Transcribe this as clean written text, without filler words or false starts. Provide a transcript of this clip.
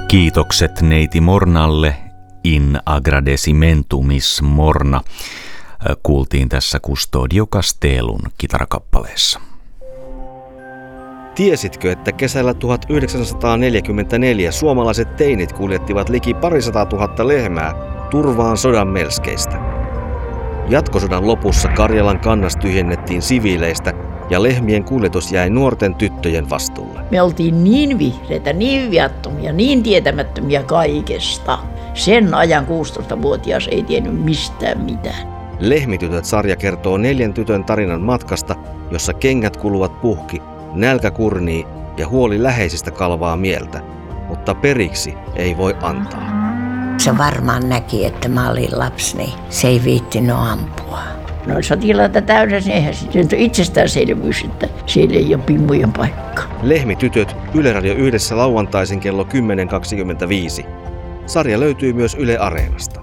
Kiitokset neiti Mornalle, in agradecimentumis Morna, kuultiin tässä Custodio Castellun kitarakappaleessa. Tiesitkö, että kesällä 1944 suomalaiset teinit kuljettivat liki 200 000 lehmää turvaan sodan melskeistä? Jatkosodan lopussa Karjalan kannas tyhjennettiin siviileistä ja lehmien kuljetus jäi nuorten tyttöjen vastuulle. Me oltiin niin vihreitä, niin viattomia, niin tietämättömiä kaikesta. Sen ajan 16-vuotias ei tiennyt mistään mitään. Lehmitytöt-sarja kertoo 4 tytön tarinan matkasta, jossa kengät kuluvat puhki, nälkä kurnii ja huoli läheisistä kalvaa mieltä, mutta periksi ei voi antaa. Se varmaan näki, että mä olin lapsi, niin se ei viittinyt ampua. No sotilaita täydessä, eihän se nyt itsestäänselvyys, että siellä ei ole pimmujen paikka. Lehmitytöt, Yle Radio 1 lauantaisin kello 10.25. Sarja löytyy myös Yle Areenasta.